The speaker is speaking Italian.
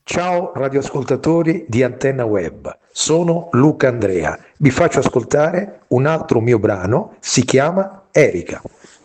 Ciao radioascoltatori di Antenna Web, sono Luca Andrea. Vi faccio ascoltare un altro mio brano, si chiama Erika.